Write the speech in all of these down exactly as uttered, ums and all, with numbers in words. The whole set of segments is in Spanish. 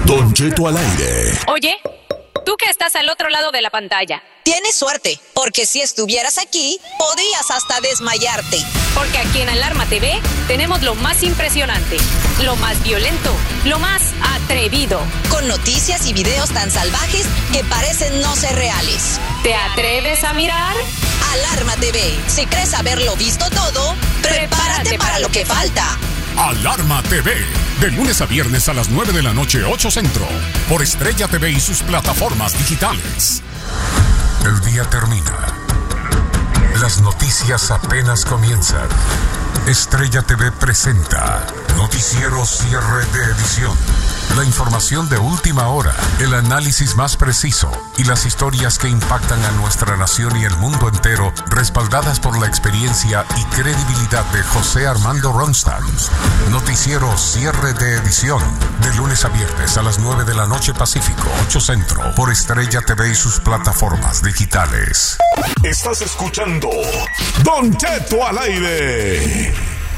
Don Cheto al aire. Oye, tú que estás al otro lado de la pantalla. Tienes suerte, porque si estuvieras aquí, podrías hasta desmayarte. Porque aquí en Alarma T V tenemos lo más impresionante, lo más violento, lo más atrevido. Con noticias y videos tan salvajes que parecen no ser reales. ¿Te atreves a mirar? Alarma T V. Si crees haberlo visto todo, prepárate, prepárate para, para lo que falta. Alarma T V, de lunes a viernes a las nueve de la noche, ocho Centro, por Estrella T V y sus plataformas digitales. El día termina. Las noticias apenas comienzan. Estrella T V presenta Noticiero Cierre de Edición. La información de última hora, el análisis más preciso y las historias que impactan a nuestra nación y el mundo entero, respaldadas por la experiencia y credibilidad de José Armando Ronstadt. Noticiero Cierre de Edición, de lunes a viernes a las nueve de la noche Pacífico, ocho Centro, por Estrella T V y sus plataformas digitales. Estás escuchando Don Cheto al aire.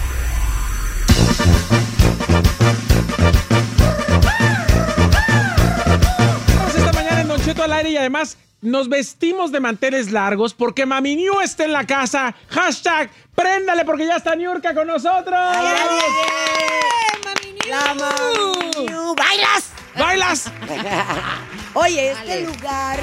Cheto al aire y además nos vestimos de manteles largos porque Mami New está en la casa. Hashtag, préndale porque ya está Niurka con nosotros. ¡Ay, ay, ay! ¡Mami New! ¡La Mami New! ¡Bailas! ¡Bailas! Oye, este Dale. lugar,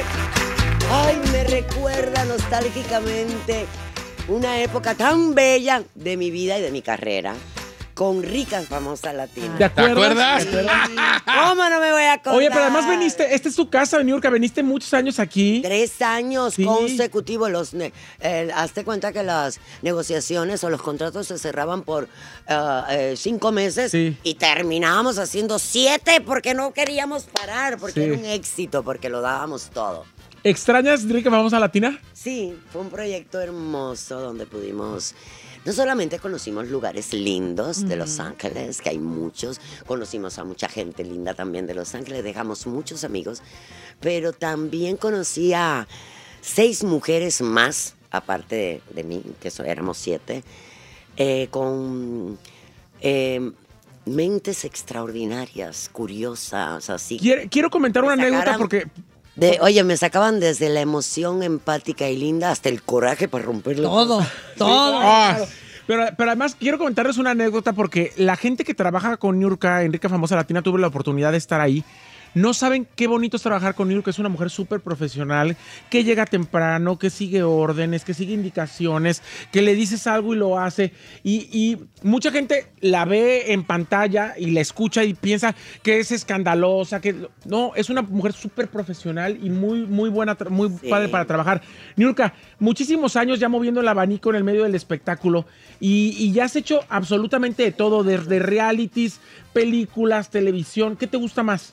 ay, me recuerda nostálgicamente una época tan bella de mi vida y de mi carrera. Con Rica Famosa Latina. ¿Te acuerdas? ¿Te acuerdas? ¿Cómo no me voy a acordar? Oye, pero además veniste, esta es tu casa, Niurka, veniste muchos años aquí. Tres años sí. consecutivos. Los, eh, hazte cuenta que las negociaciones o los contratos se cerraban por uh, eh, cinco meses sí. y terminábamos haciendo siete porque no queríamos parar, porque sí. era un éxito, porque lo dábamos todo. ¿Extrañas Rica Famosa Latina? Sí, fue un proyecto hermoso donde pudimos... No solamente conocimos lugares lindos de Los Ángeles, que hay muchos, conocimos a mucha gente linda también de Los Ángeles, dejamos muchos amigos, pero también conocí a seis mujeres más, aparte de, de mí, que so, éramos siete, eh, con eh, mentes extraordinarias, curiosas, así. Quiero, quiero comentar una sacaran, anécdota porque... De, oye, me sacaban desde la emoción empática y linda hasta el coraje para romperlo. Todo, todo. Sí, claro. Pero, pero además quiero comentarles una anécdota porque la gente que trabaja con Niurka, en Rica Famosa Latina, tuve la oportunidad de estar ahí. No saben qué bonito es trabajar con Niurka. Es una mujer súper profesional, que llega temprano, que sigue órdenes, que sigue indicaciones, que le dices algo y lo hace. Y, y mucha gente la ve en pantalla y la escucha y piensa que es escandalosa, que no, es una mujer súper profesional y muy, muy buena, muy sí. padre para trabajar. Niurka, muchísimos años ya moviendo el abanico en el medio del espectáculo y, y ya has hecho absolutamente de todo, desde realities, películas, televisión. ¿Qué te gusta más?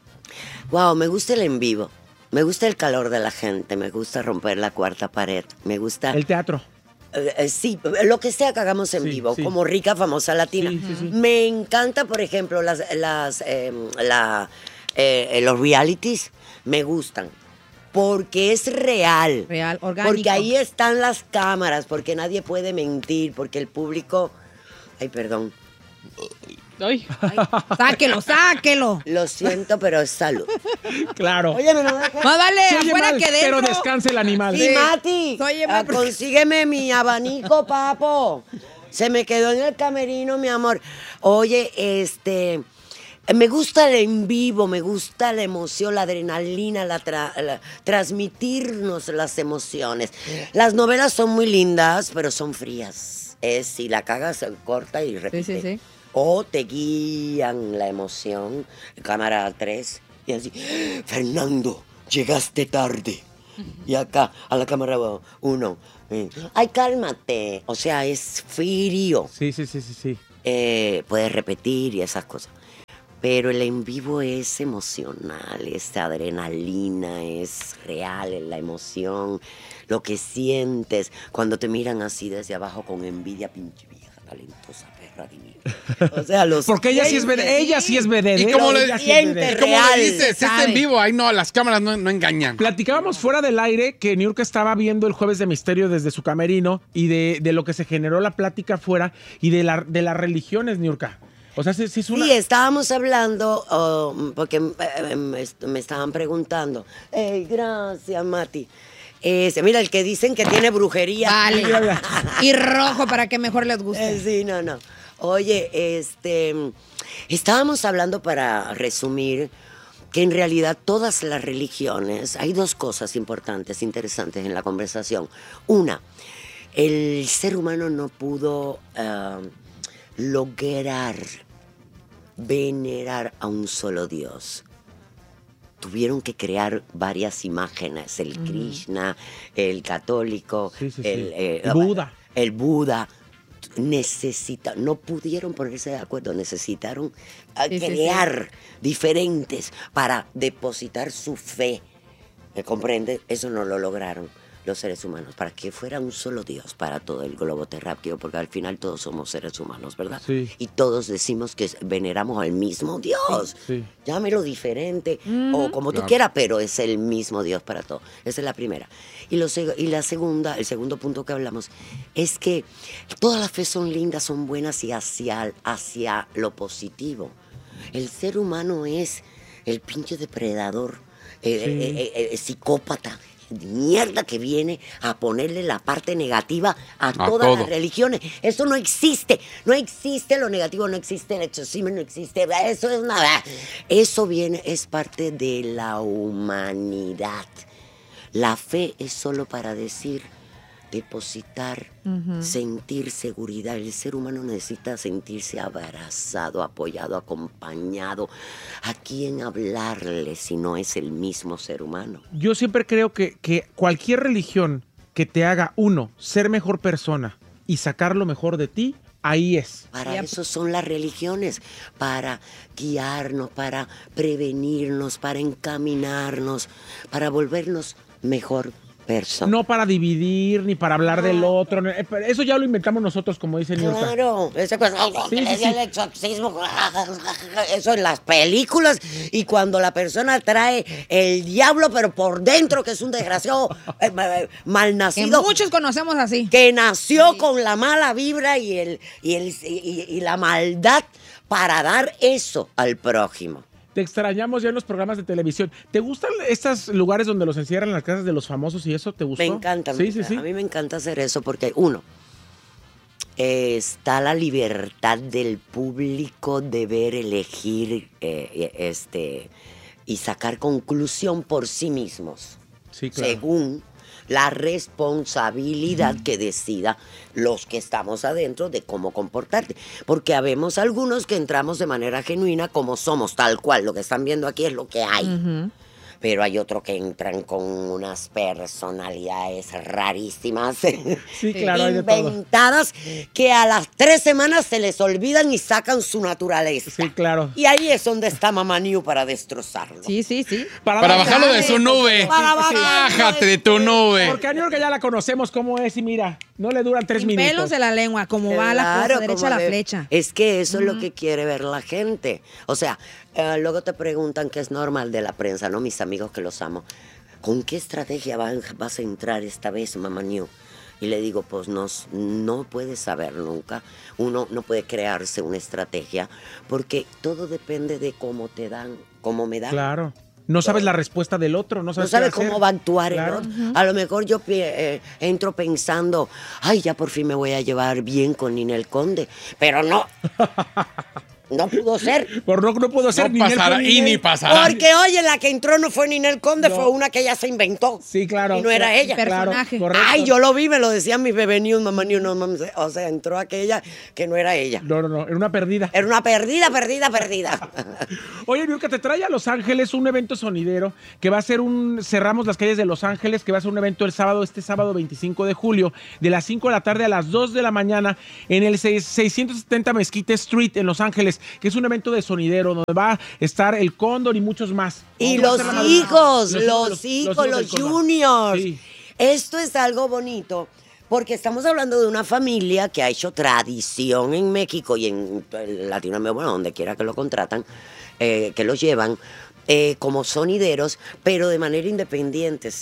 Wow, me gusta el en vivo, me gusta el calor de la gente, me gusta romper la cuarta pared, me gusta... El teatro. Eh, eh, sí, lo que sea que hagamos en sí, vivo, sí. como Rica Famosa Latina. Sí, sí, sí. Me encanta, por ejemplo, las, las, eh, la, eh, los realities, me gustan. Porque es real. Real, orgánico. Porque ahí están las cámaras, porque nadie puede mentir, porque el público... Ay, perdón. Ay. Ay, sáquelo, sáquelo. Lo siento, pero es salud. Claro. Oye, no me dejes. Más vale afuera mal, que dentro. Pero descanse el animal. Sí, Mati, Oye, uh, consígueme mi abanico, papo. Se me quedó en el camerino, mi amor. Oye, este... Me gusta el en vivo, me gusta la emoción, la adrenalina, la, tra- la transmitirnos las emociones. Las novelas son muy lindas, pero son frías. Es si la cagas, se corta y repite. Sí, sí, sí. O te guían la emoción, cámara tres, y así, Fernando, llegaste tarde. Y acá, a la cámara uno, eh, ay, cálmate. O sea, es frío. Sí, sí, sí, sí, sí. Eh, puedes repetir y esas cosas. Pero el en vivo es emocional, es adrenalina, es real, la emoción, lo que sientes cuando te miran así desde abajo con envidia, pinche vieja talentosa, perra divina. O sea, los... Porque ella sí es vedette, ella sí es vedette. Y como le, sí es y como le dices, es en vivo, ahí no, las cámaras no, no engañan. Platicábamos fuera del aire que Niurka estaba viendo el Jueves de Misterio desde su camerino y de, de lo que se generó la plática fuera y de, la, de las religiones, Niurka. O sea, sí, sí es una... Sí, estábamos hablando, oh, porque eh, me, me estaban preguntando. Ey, gracias, Mati. Ese, mira, el que dicen que tiene brujería. Vale. Y rojo para que mejor les guste. Eh, sí, no, no. Oye, este, estábamos hablando, para resumir, que en realidad todas las religiones, hay dos cosas importantes, interesantes en la conversación. Una, el ser humano no pudo uh, lograr venerar a un solo Dios. Tuvieron que crear varias imágenes, el uh-huh. Krishna, el católico, sí, sí, el, sí. Eh, el Buda. El Buda. Necesita, no pudieron ponerse de acuerdo, necesitaron sí, crear sí, sí. diferentes para depositar su fe. ¿Me comprende? Eso no lo lograron los seres humanos, para que fuera un solo Dios para todo el globo terráqueo, porque al final todos somos seres humanos, ¿verdad? Sí. Y todos decimos que veneramos al mismo Dios. Sí. Llámelo diferente mm-hmm. o como claro. tú quieras, pero es el mismo Dios para todos. Esa es la primera. Y, lo, y la segunda, el segundo punto que hablamos, es que todas las fe son lindas, son buenas y hacia, hacia lo positivo. El ser humano es el pinche depredador, eh, sí. eh, eh, eh, psicópata, mierda que viene a ponerle la parte negativa a, a todas todo. las religiones. Eso no existe. No existe lo negativo, no existe el exorcismo, no existe. Eso es nada. Eso viene, es parte de la humanidad. La fe es solo para decir, depositar, uh-huh. sentir seguridad. El ser humano necesita sentirse abrazado, apoyado, acompañado. ¿A quién hablarle si no es el mismo ser humano? Yo siempre creo que, que cualquier religión que te haga, uno, ser mejor persona y sacar lo mejor de ti, ahí es. Para yep. eso son las religiones, para guiarnos, para prevenirnos, para encaminarnos, para volvernos mejor persona. No para dividir, ni para hablar no. del otro. Eso ya lo inventamos nosotros, como dice Niurka. Claro, esa cosa, sí, sí, sí. el exorcismo, eso en las películas, y cuando la persona trae el diablo, pero por dentro, que es un desgraciado eh, malnacido. Que muchos conocemos así. Que nació sí. con la mala vibra y, el, y, el, y, y la maldad para dar eso al prójimo. Te extrañamos ya en los programas de televisión. ¿Te gustan estos lugares donde los encierran en las casas de los famosos y eso? ¿Te gustó? Me encanta. Sí, sí, sí. A mí me encanta hacer eso porque, uno, eh, está la libertad del público de ver, elegir eh, este, y sacar conclusión por sí mismos. Sí, claro. Según la responsabilidad que decida los que estamos adentro de cómo comportarte. Porque habemos algunos que entramos de manera genuina como somos, tal cual. Lo que están viendo aquí es lo que hay. Uh-huh. Pero hay otros que entran con unas personalidades rarísimas. Sí, claro, inventadas, hay de todo. Que a las tres semanas se les olvidan y sacan su naturaleza. Sí, claro. Y ahí es donde está Mamá New para destrozarlo. Sí, sí, sí. Para, para bajarlo de su nube. Para bajarlo. Bájate de tu nube. Porque a Niurka ya la conocemos cómo es y mira, no le duran tres Sin minutos. pelos de la lengua, como claro, va la cosa, derecha a la flecha. Es que eso uh-huh. es lo que quiere ver la gente. O sea, Uh, luego te preguntan qué es normal de la prensa, ¿no? Mis amigos que los amo. ¿Con qué estrategia vas, vas a entrar esta vez, Mamá New? Y le digo, pues no, no puedes saber nunca. Uno no puede crearse una estrategia porque todo depende de cómo te dan, cómo me dan. Claro. No sabes la respuesta del otro, no sabes, no sabes qué hacer. Cómo va a actuar claro. el otro. Uh-huh. A lo mejor yo eh, entro pensando, ay, ya por fin me voy a llevar bien con Ninel Conde. Pero no. No pudo ser. Por no, no pudo ser. No pasará y ni pasará. Porque, oye, la que entró no fue Ninel Conde, no. fue una que ella se inventó. Sí, claro. Y no era ella. Personaje. Claro, ay, yo lo vi, me lo decían mis bebé news, mamá news, no mames. O sea, entró aquella que no era ella. No, no, no, era una perdida. Era una perdida, perdida, perdida. Oye, Niurka, te trae a Los Ángeles un evento sonidero que va a ser un... Cerramos las calles de Los Ángeles, que va a ser un evento el sábado, este sábado veinticinco de julio, de las cinco de la tarde a las dos de la mañana, en el seiscientos setenta Mesquite Street, en Los Ángeles, que es un evento de sonidero, donde va a estar el Cóndor y muchos más. Y los hijos, los, los hijos, los, los juniors. Sí. Esto es algo bonito, porque estamos hablando de una familia que ha hecho tradición en México y en Latinoamérica, bueno, donde quiera que lo contratan, eh, que lo llevan eh, como sonideros, pero de manera independientes.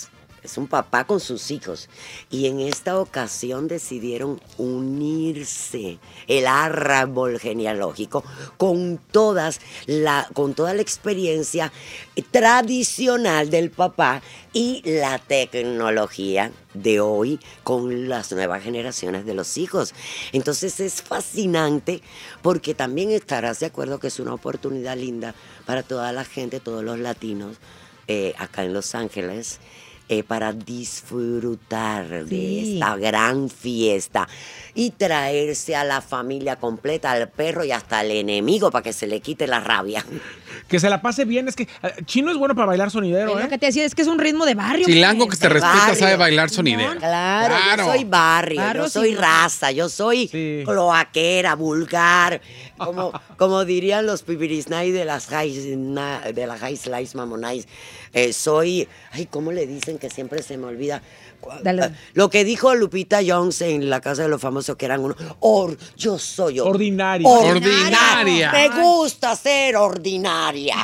es un papá con sus hijos. Y en esta ocasión decidieron unirse el árbol genealógico con, todas la, con toda la experiencia tradicional del papá y la tecnología de hoy con las nuevas generaciones de los hijos. Entonces es fascinante porque también estarás de acuerdo que es una oportunidad linda para toda la gente, todos los latinos eh, acá en Los Ángeles, Eh, para disfrutar sí. de esta gran fiesta y traerse a la familia completa, al perro y hasta al enemigo para que se le quite la rabia. Que se la pase bien, es que Chino es bueno para bailar sonidero, es ¿eh? Lo que te decía es que es un ritmo de barrio. Chilango que se respeta barrio. sabe bailar sonidero. Claro, claro. Yo soy barrio, barrio yo soy sí. raza, yo soy sí. cloaquera, vulgar, como, como dirían los pipirisnay de las high, de la high slice mamonais. Eh, soy, ay, ¿cómo le dicen que siempre se me olvida? Dale. Lo que dijo Lupita Jones en La Casa de los Famosos, que eran uno, or, yo soy or, ordinaria. Ordinaria. Me gusta ser ordinaria.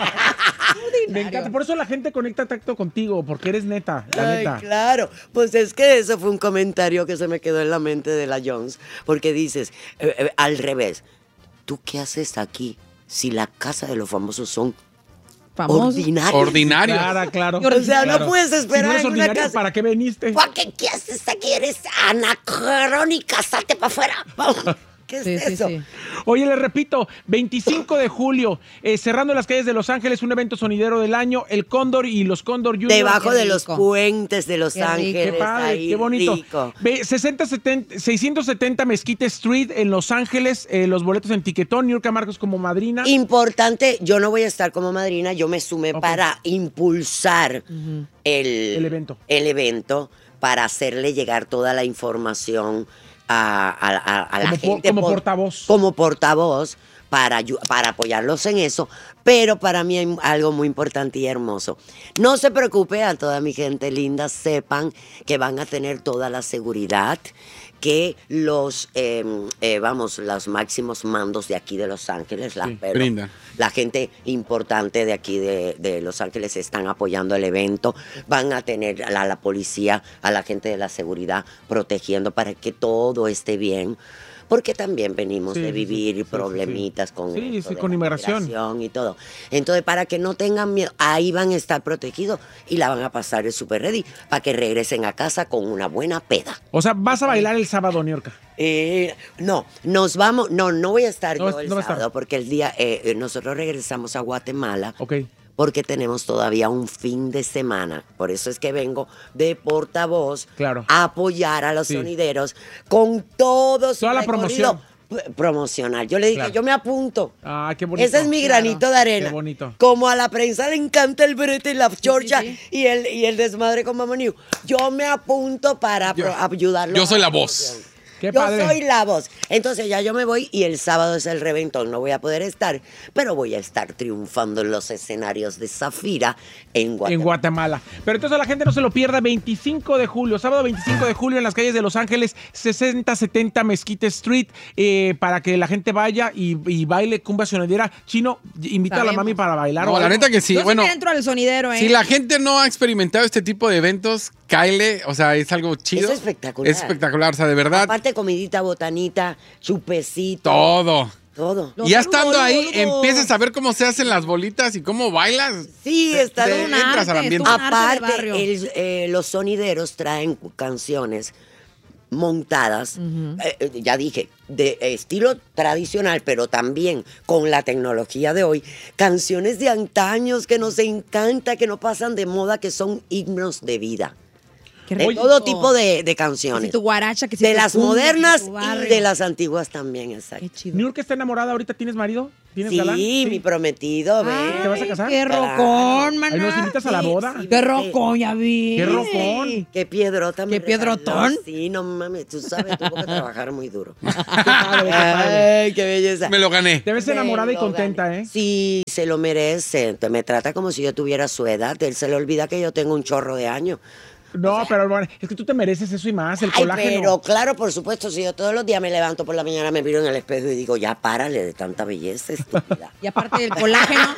Me encanta, por eso la gente conecta tacto contigo, porque eres neta, la Ay, neta. Claro, pues es que eso fue un comentario que se me quedó en la mente de la Jones, porque dices, eh, eh, al revés, ¿tú qué haces aquí si La Casa de los Famosos son famosos? Ordinarios. Ordinarios. Claro, claro. O sea, claro. no puedes esperar si no en una casa. ¿Para qué veniste? ¿Para qué, qué haces aquí? Eres anacrónica, salte para afuera. ¿Qué es sí, eso? Sí, sí. Oye, les repito, veinticinco de julio, eh, cerrando las calles de Los Ángeles, un evento sonidero del año, el Cóndor y los Cóndor Junior. Debajo de los puentes de Los Qué Ángeles. Qué padre, ahí, qué bonito. Rico. Ve, sesenta, setenta, seiscientos setenta Mesquite Street en Los Ángeles, eh, los boletos en Tiquetón, Niurka Marcos como madrina. Importante, yo no voy a estar como madrina, yo me sumé Okay. para impulsar Uh-huh. el, El evento. el evento, para hacerle llegar toda la información a, a, a, a la Como por- gente. como por- portavoz. Como portavoz, para, ayu- para apoyarlos en eso. Pero para mí hay algo muy importante y hermoso. No se preocupe, a toda mi gente linda, sepan que van a tener toda la seguridad que los, eh, eh, vamos, los máximos mandos de aquí de Los Ángeles, la, Sí, pero brindan. la gente importante de aquí de, de Los Ángeles están apoyando el evento, van a tener a la, la policía, a la gente de la seguridad protegiendo para que todo esté bien. Porque también venimos Sí, de sí, vivir sí, sí, problemitas sí. con Sí, esto sí, de con la inmigración. migración y todo. Entonces, para que no tengan miedo, ahí van a estar protegidos y la van a pasar el super ready para que regresen a casa con una buena peda. O sea, vas a bailar el sábado, Niurka. Eh, no, nos vamos, no, no voy a estar No, yo el no va a estar. sábado porque el día, eh, eh, nosotros regresamos a Guatemala. Ok. Porque tenemos todavía un fin de semana. Por eso es que vengo de portavoz Claro. a apoyar a los Sí. sonideros con todo su Toda la recorrido promoción. p- promocional. Yo le dije, Claro. yo me apunto. Ah, qué bonito. Ese es mi Claro. granito de arena. Qué bonito. Como a la prensa le encanta el brete y la chorcha sí. Y, el, y el desmadre con Mamá New. Yo me apunto para Yo- pro- ayudarlo. yo soy a la la voz. promoción. Qué Yo padre. soy la voz. Entonces ya yo me voy y el sábado es el reventón. No voy a poder estar, pero voy a estar triunfando en los escenarios de Zafira en Guatemala. En Guatemala. Pero entonces la gente no se lo pierda. veinticinco de julio, sábado veinticinco de julio en las calles de Los Ángeles, sesenta setenta Mesquite Street, eh, para que la gente vaya y, y baile cumbia sonidera. Chino, invita a la Sabemos. mami para bailar. No, o la algo. neta que sí. Yo sí Bueno, me entro al sonidero, ¿eh? si la gente no ha experimentado este tipo de eventos, cáele. O sea, es algo chido. Es espectacular. Es espectacular. O sea, de verdad, Aparte, comidita, botanita, chupecito. todo. Todo. Lo Y ya saludo, estando ahí, saludo. empiezas a ver cómo se hacen las bolitas y cómo bailas. Sí, Te- está te todo un entras al arte, ambiente. es un arte de Aparte, barrio. el- eh, los sonideros traen canciones montadas, eh, eh, ya dije, de estilo tradicional, pero también con la tecnología de hoy, canciones de antaños que nos encanta, que no pasan de moda, que son himnos de vida. Qué De rico. todo tipo de, de Que canciones. si tu guaracha, que si De tu las cumbia, modernas que si tu y barrio. de las antiguas también, exacto. Qué chido. Niurka está enamorada ahorita. ¿Tienes marido? ¿Tienes Sí, galán? mi prometido, Ay, ven. ¿Te vas a casar? Qué Claro. rocón, maná. Ahí nos invitas a la Sí, boda. sí. Qué rocón, ya vi. Qué rocón. Qué piedrota me ¿Qué piedrotón? regaló. Sí, no mames, tú sabes, tuvo que trabajar muy duro. Qué padre, qué padre. Ay, qué belleza. Me lo gané. Te ves Me enamorada y lo contenta, gané. ¿eh? Sí, se lo merece. Te- Me trata como si yo tuviera su edad. Él se le olvida que yo tengo un chorro de años. No, pero bueno, es que tú te mereces eso y más, el Ay, colágeno. pero claro, por supuesto, si yo todos los días me levanto por la mañana, me miro en el espejo y digo, ya párale de tanta belleza, estúpida. Y aparte del colágeno,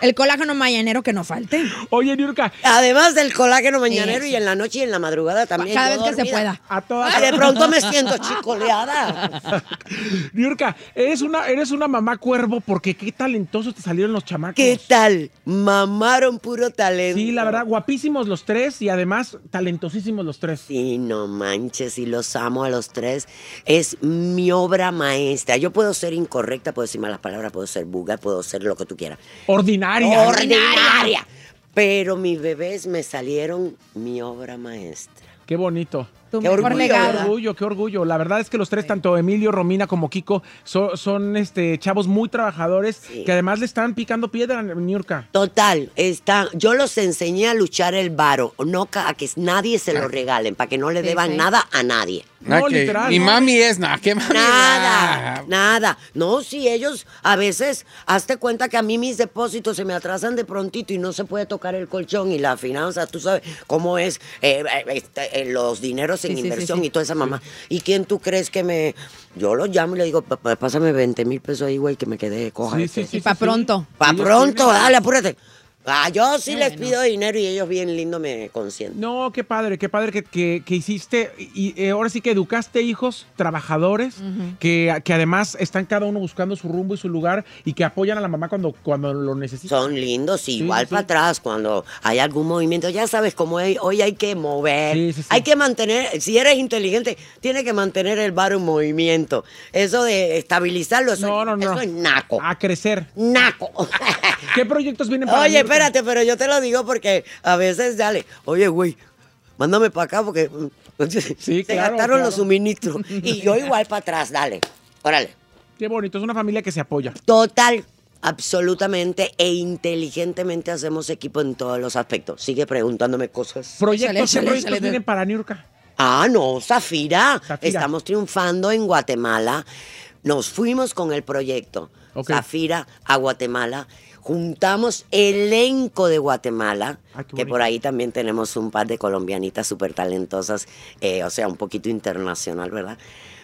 El colágeno mañanero que no falte. Oye, Niurka. Además del colágeno mañanero Eso. y en la noche y en la madrugada también. Cada yo vez que se dormida. pueda. A todas. Y de pronto me siento chicoleada. Niurka, eres una, eres una mamá cuervo porque qué talentosos te salieron los chamacos. ¿Qué tal? Mamaron puro talento. Sí, la verdad, guapísimos los tres y además talentosísimos los tres. Sí, no manches, y los amo a los tres. Es mi obra maestra. Yo puedo ser incorrecta, puedo decir malas palabras, puedo ser vulgar, puedo ser lo que tú quieras. Ordinaria. Ordinaria. Pero mis bebés me salieron mi obra maestra. Qué bonito. Tu Qué mejor orgullo, Qué legado. orgullo, qué orgullo. La verdad es que los tres, tanto Emilio, Romina como Kiko, son, son este, chavos muy trabajadores Sí. que además le están picando piedra, Niurka. Total, está, yo los enseñé a luchar el varo, no ca- a que nadie se lo regalen, para que no le Sí, deban sí. nada a nadie. No, Ah, que literal, Mi no. mami es, nada, ¿qué mami? Nada, Ah, nada. No, si ellos a veces, hazte cuenta que a mí mis depósitos se me atrasan de prontito y no se puede tocar el colchón y la finanza, tú sabes cómo es eh, eh, este, eh, los dineros en Sí, sí, sí, inversión sí. y toda esa mamá. ¿Y quién tú crees que me...? Yo los llamo y le digo, "Pa- pa- pásame veinte mil pesos ahí, güey, que me quedé coja. Sí, este". sí, sí. Y para pronto. Pa' Ellos pronto, tienen- dale, apúrate. Ah, yo sí Qué les bueno. pido dinero y ellos bien lindo me consienten. No, qué padre, qué padre que, que- que hiciste. Y eh, ahora sí que educaste hijos trabajadores que, que además están cada uno buscando su rumbo y su lugar y que apoyan a la mamá cuando, cuando lo necesitan. Son lindos, Sí, igual sí. para atrás, cuando hay algún movimiento. Ya sabes cómo hay- hoy hay que mover. Sí, sí, sí. Hay que mantener, si eres inteligente, tienes que mantener el bar en movimiento. Eso de estabilizarlo, eso, No, no, no. eso es naco. A crecer. Naco. ¿Qué proyectos vienen para Oye, Niurka? espérate, pero yo te lo digo porque a veces, dale, oye, güey, mándame para acá porque mm, se claro, gastaron claro. los suministros. Y yo igual para atrás, dale. Órale. Qué bonito, es una familia que se apoya. Total, absolutamente e inteligentemente hacemos equipo en todos los aspectos. Sigue preguntándome cosas. ¿Proyectos, Échale, ¿qué échale, proyectos échale. vienen para Niurka? Ah, no, Zafira. Zafira. Estamos triunfando en Guatemala. Nos fuimos con el proyecto. Ok. Zafira a Guatemala. Juntamos elenco de Guatemala, Ay, qué que bonito. por ahí también tenemos un par de colombianitas súper talentosas, eh, o sea, un poquito internacional, ¿verdad?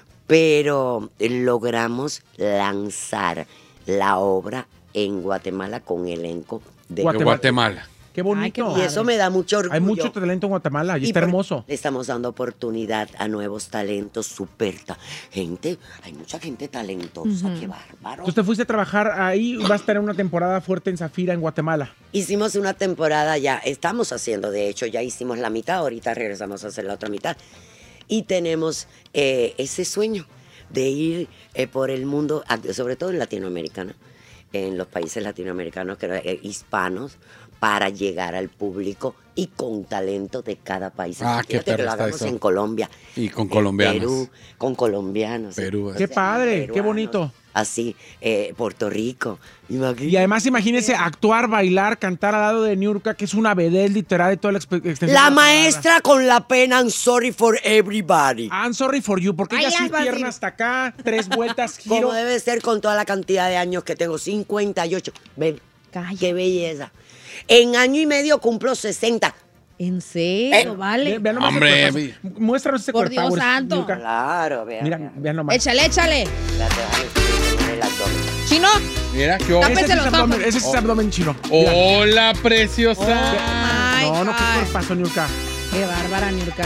Pero logramos lanzar la obra en Guatemala con elenco de Guatemala. Guatemala. Qué bonito. Ay, qué Y eso me da mucho orgullo. Hay mucho talento en Guatemala y, está por- hermoso. Le estamos dando oportunidad a nuevos talentos, súper ta- gente. Hay mucha gente talentosa, qué bárbaro. Entonces te fuiste a trabajar ahí, vas a tener una temporada fuerte en Zafira, en Guatemala. Hicimos una temporada ya, estamos haciendo, de hecho, ya hicimos la mitad, ahorita regresamos a hacer la otra mitad. Y tenemos eh, ese sueño de ir eh, por el mundo, a- sobre todo en Latinoamericana, en los países latinoamericanos, que, eh, hispanos, para llegar al público y con talento de cada país. Ah, qué Fíjate que perro lo está hagamos eso. en Colombia. Y con en colombianos. Perú, con colombianos. Perú, O Qué sea, padre, qué peruanos, bonito. Así, eh, Puerto Rico. Imagínate. Y además imagínense actuar, bailar, cantar al lado de Niurka, que es una vedette literal de toda la expe- extensión. La de palabra. maestra con la pena, I'm sorry for everybody. I'm sorry for you, porque ella Bailas, sí pierna Basil. hasta acá, tres vueltas, giro. Como debe ser con toda la cantidad de años que tengo, cincuenta y ocho. Ven, Calla. qué belleza. En año y medio cumplo sesenta. ¿En serio? Eh, vale. Ve- vean nomás Hombre, el cuerpazo. Muéstranos ese Por Dios cuerpo, santo. Niurka. Claro, vean. Mira, vean. vean nomás. Échale, échale. Espérate, déjame subir el abdomen. Chino. Mira, qué Ese Tápese sí es los abdomen, ojos. ese sí es abdomen chino. Mira. Hola, preciosa. Ay, No, no, qué ay. cuerpazo, Niurka. Qué bárbara, Niurka.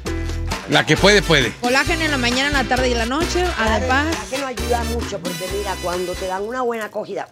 La que puede, puede. Colágeno en la mañana, en la tarde y en la noche. Claro, Además. ¿verdad que nos ayuda mucho? Porque mira, cuando te dan una buena acogida,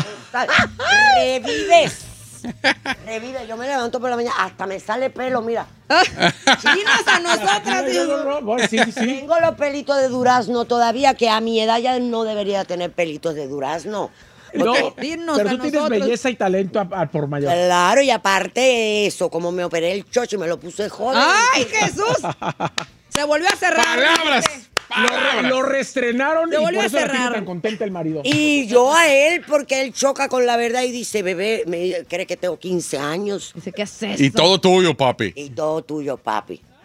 revives. Revive. Yo me levanto por la mañana, hasta me sale pelo, mira. Chinos a nosotras. No, no, no, bueno, sí, sí, sí. Tengo los pelitos de durazno todavía, que a mi edad ya no debería tener pelitos de durazno. No, Dirnos pero a tú tienes nosotros. belleza y talento a- a por mayor. Claro, y aparte de eso, como me operé el chocho y me lo puse joven. ¡Ay, Jesús! Se volvió a cerrar. Palabras. Lo, Palabras. lo reestrenaron y Te por volvió a eso la tiene cerrar. tan contenta el marido. Y yo a él, porque él choca con la verdad y dice, bebé, me cree que tengo quince años. Dice, ¿qué es eso? Y todo tuyo, papi. Y todo tuyo, papi.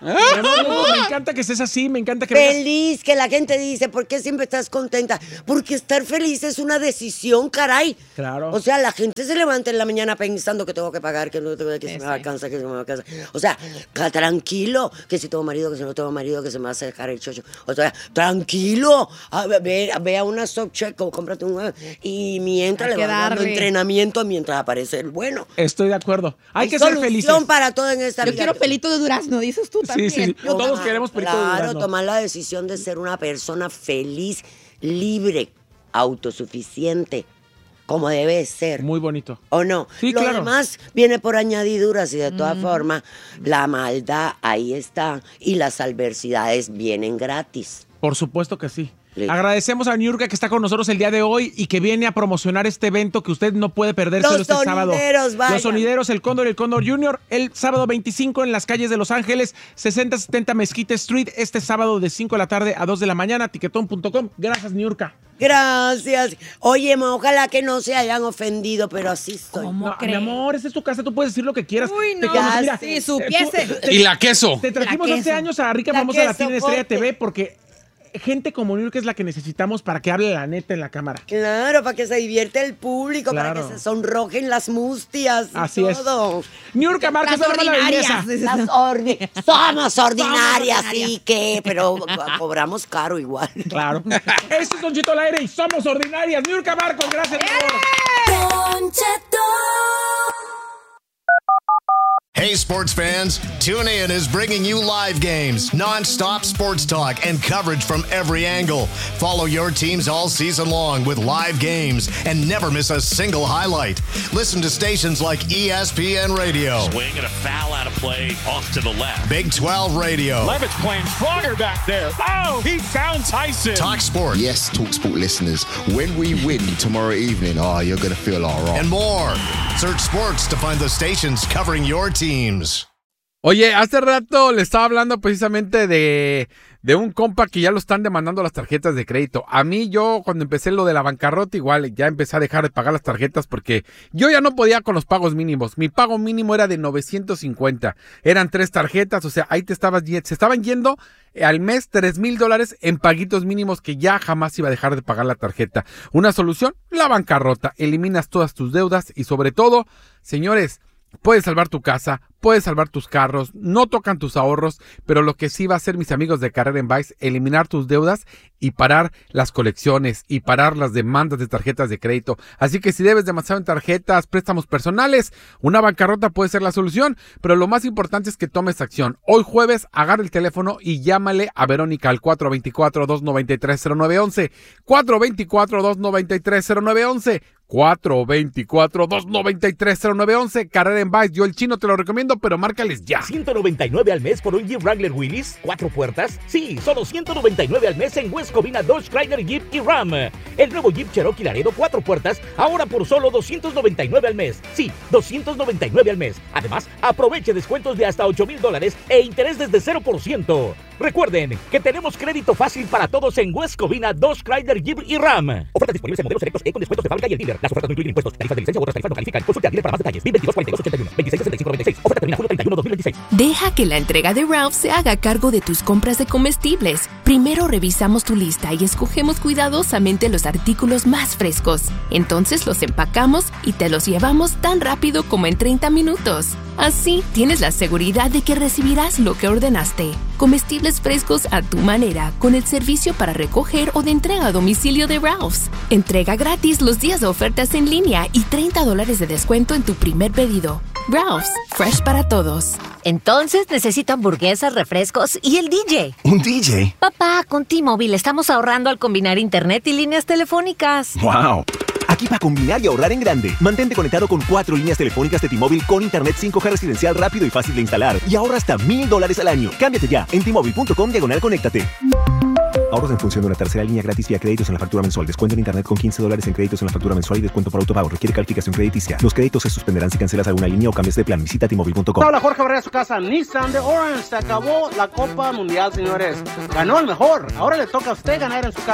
Mi amor, me encanta que estés así, me encanta que Feliz, que la gente dice, ¿por qué siempre estás contenta? Porque estar feliz es una decisión, caray. Claro. O sea, la gente se levanta en la mañana pensando que tengo que pagar, que no tengo que Sí, se me sí. alcanza, que se me alcanza. O sea, ca- tranquilo, que si tengo marido, que si no tengo marido, que se me va a sacar el chocho. O sea, tranquilo. A, ve, ve a una soft check o cómprate un... Y mientras Hay le que vas dando darle. entrenamiento mientras aparece el bueno. Estoy de acuerdo. Hay, Hay que ser solución felices. para todo en esta Yo vida. quiero pelito de durazno, dices tú Sí, también. sí, sí. Yo Todos tomar- queremos pelito de Claro, durazno. tomar la decisión de ser una persona feliz, libre, autosuficiente, como debe ser. Muy bonito. ¿O no? Sí, Lo claro. demás viene por añadiduras y de todas formas, la maldad ahí está y las adversidades vienen gratis. Por supuesto que sí. Sí. Agradecemos a Niurka que está con nosotros el día de hoy y que viene a promocionar este evento que usted no puede perdérselo Los este sábado. sonideros, vayan. Los sonideros, el Cóndor y el Cóndor Junior, el sábado veinticinco en las calles de Los Ángeles, sesenta setenta Mesquite Street, este sábado de cinco de la tarde a dos de la mañana, tiquetón punto com. Gracias, Niurka. Gracias. Oye, ma, ojalá que no se hayan ofendido, pero así soy. ¿Cómo No, mi crees? amor, esa es tu casa, tú puedes decir lo que quieras. Uy, Te no, conocí- ya si eh, supiese. tú- te- Y la queso. Te trajimos La hace queso. años a Rica La Famosa queso Latina en Estrella fuerte. T V porque gente como Niurka es la que necesitamos para que hable la neta en la cámara. Claro, para que se divierte el público, Claro. para que se sonrojen las mustias. y Así es. todo. Niurka Márquez, Las la dama de la belleza. ordinarias. Las ordi- Somos ordinarias, ordinarias. sí que, pero co- cobramos caro igual. Claro. Esto es Don Chito al aire y somos ordinarias. Niurka Marcos, gracias, mi amor. Hey, sports fans, TuneIn is bringing you live games, non-stop sports talk, and coverage from every angle. Follow your teams all season long with live games and never miss a single highlight. Listen to stations like E S P N Radio, Swing and a foul out of play off to the left. Big twelve Radio, Levitt's playing stronger back there. Oh, he found Tyson. Talk Sport, Yes, TalkSport listeners, when we win tomorrow evening, oh, you're going to feel all right. and more. Search sports to find the stations covering your teams. Oye, hace rato le estaba hablando precisamente de, de un compa que ya lo están demandando las tarjetas de crédito. A mí, yo cuando empecé lo de la bancarrota, igual ya empecé a dejar de pagar las tarjetas porque yo ya no podía con los pagos mínimos. Mi pago mínimo era de novecientos cincuenta. Eran tres tarjetas, o sea, ahí te estabas, se estaban yendo al mes tres mil dólares en paguitos mínimos que ya jamás iba a dejar de pagar la tarjeta. Una solución, la bancarrota. Eliminas todas tus deudas y sobre todo, señores, puedes salvar tu casa, puedes salvar tus carros, no tocan tus ahorros, pero lo que sí va a hacer mis amigos de Carrera en Vice, eliminar tus deudas y parar las colecciones y parar las demandas de tarjetas de crédito. Así que si debes demasiado en tarjetas, préstamos personales, una bancarrota puede ser la solución, pero lo más importante es que tomes acción. Hoy jueves, agarra el teléfono y llámale a Verónica al cuatro dos cuatro, dos nueve tres, cero nueve uno uno, cuatro dos cuatro, dos nueve tres, cero nueve uno uno, cuatro dos cuatro, dos nueve tres, cero nueve uno uno, Carrera en Vice. Yo el chino te lo recomiendo, pero márcales ya. ciento noventa y nueve al mes por un Jeep Wrangler Willys, cuatro puertas. Sí, solo ciento noventa y nueve al mes en West Covina, Dodge, Chrysler, Jeep y Ram. El nuevo Jeep Cherokee Laredo, cuatro puertas, ahora por solo doscientos noventa y nueve al mes. Sí, doscientos noventa y nueve al mes. Además, aproveche descuentos de hasta ocho mil dólares e interés desde cero por ciento. Recuerden que tenemos crédito fácil para todos en West Covina, Dodge, Chrysler, Jeep y Ram. Ofertas disponibles en modelos selectos E con descuentos de fábrica y el dealer. Las ofertas no incluyen impuestos, tarifas de licencia u otras tarifas no califican. Consulte al dealer para más detalles. veintidós cuarenta y dos ochenta y uno, veintiséis sesenta y cinco noventa y seis. Oferta termina julio treinta y uno, dos mil veintiséis. Deja que la entrega de Ralph se haga cargo de tus compras de comestibles. Primero revisamos tu lista y escogemos cuidadosamente los artículos más frescos. Entonces los empacamos y te los llevamos tan rápido como en treinta minutos. Así tienes la seguridad de que recibirás lo que ordenaste. Comestibles frescos a tu manera, con el servicio para recoger o de entrega a domicilio de Ralph's. Entrega gratis los días de ofertas en línea y treinta dólares de descuento en tu primer pedido. Ralph's, fresh para todos. Entonces necesito hamburguesas, refrescos y el D J. ¿Un D J? Papá, con T-Mobile estamos ahorrando al combinar internet y líneas telefónicas. ¡Wow! Aquí para combinar y ahorrar en grande. Mantente conectado con cuatro líneas telefónicas de T-Mobile con internet cinco G residencial rápido y fácil de instalar. Y ahorra hasta mil dólares al año. Cámbiate ya en T-Mobile punto com diagonal conéctate. Ahorros en función de una tercera línea gratis vía créditos en la factura mensual. Descuento en internet con quince dólares en créditos en la factura mensual y descuento por autopago. Requiere calificación crediticia. Los créditos se suspenderán si cancelas alguna línea o cambias de plan. Visita T Mobile punto com. Habla Jorge Barrera, su casa Nissan de Orange. Se acabó la Copa Mundial, señores. Ganó el mejor. Ahora le toca a usted ganar en su casa.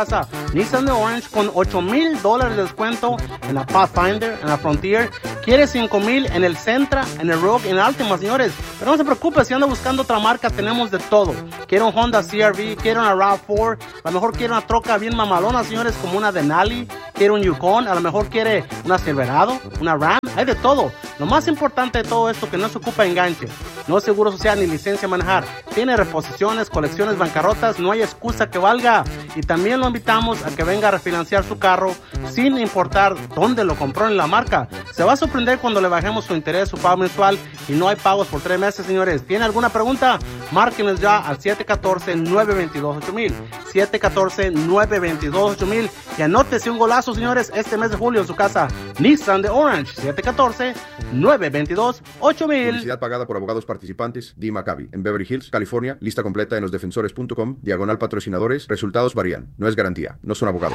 Nissan de Orange con ocho mil dólares de descuento en la Pathfinder, en la Frontier. Quiere cinco mil en el Sentra, en el Rogue, en el Altima, señores. Pero no se preocupe, si anda buscando otra marca, tenemos de todo. Quiere un Honda C R V, quiere una RAV cuatro, a lo mejor quiere una troca bien mamalona, señores, como una Denali, quiere un Yukon, a lo mejor quiere una Silverado, una Ram, hay de todo. Lo más importante de todo esto, que no se ocupa enganche, no es seguro social ni licencia a manejar, tiene reposiciones, colecciones, bancarrotas, no hay excusa que valga. Y también lo invitamos a que venga a refinanciar su carro sin importar dónde lo compró en la marca. Se va a sorprender cuando le bajemos su interés, su pago mensual, y no hay pagos por tres meses, señores. ¿Tiene alguna pregunta? Márquenos ya al siete uno cuatro, nueve dos dos, ocho mil, siete uno cuatro, nueve dos dos, ocho mil, y anótese un golazo, señores, este mes de julio en su casa. Nissan de Orange, siete uno cuatro, nueve dos dos, ocho mil. Publicidad pagada por abogados participantes, D. Maccabi, en Beverly Hills, California. Lista completa en los defensores punto com, diagonal patrocinadores. Resultados varían. No es garantía. No son abogados.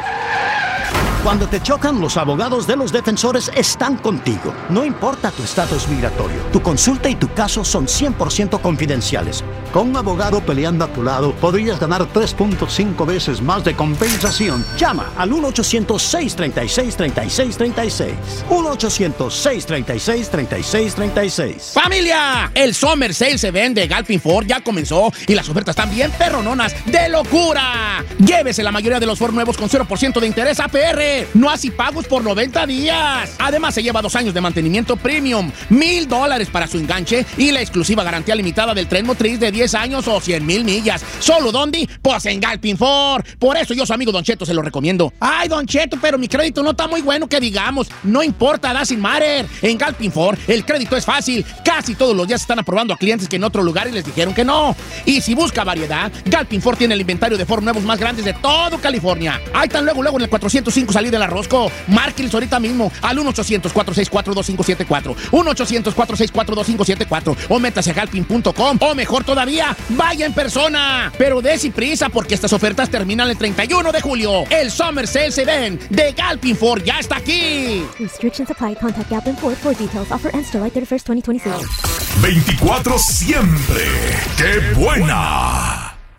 Cuando te chocan, los abogados de los defensores están contigo. No importa tu estatus migratorio, tu consulta y tu caso son cien por ciento confidenciales. Con un abogado peleando a tu lado, podrías ganar tres punto cinco veces más de compensación. Llama al uno ochocientos, seis treinta y seis, treinta y seis treinta y seis. uno ochocientos, seis treinta y seis, treinta y seis treinta y seis. ¡Familia! El Summer Sales Event de Galpin Ford ya comenzó y las ofertas están bien perrononas de locura. Llévese la mayoría de los Ford nuevos con cero por ciento de interés A P R. No así pagos por noventa días. Además, se lleva dos años de mantenimiento premium, mil dólares para su enganche y la exclusiva garantía limitada del tren motriz de diez años o cien mil millas. ¿Solo dónde? Pues en Galpin Ford. Por eso yo, su amigo Don Cheto, se lo recomiendo. Ay, Don Cheto, pero mi crédito no está muy bueno que digamos. No importa, doesn't matter. En Galpin Ford, el crédito es fácil. Casi todos los días están aprobando a clientes que en otro lugar y les dijeron que no. Y si busca variedad, Galpin Ford tiene el inventario de Ford nuevos más grandes de todo California. Ahí están luego, luego en el cuatrocientos cinco salida de la Rosco. Márquenles ahorita mismo al uno ochocientos, cuatro seis cuatro, dos cinco siete cuatro. uno ochocientos, cuatro seis cuatro, dos cinco siete cuatro. O métase a galpin punto com. O mejor todavía, vaya en persona. Pero dése prisa porque estas ofertas terminan el treinta y uno de julio. El Summer Sales Event de Galpin Ford ya está aquí. Restrictions apply. Contact Galpin Ford for details. Offer ends July thirty-first, twenty twenty-six. veinticuatro siempre. ¡Qué buena!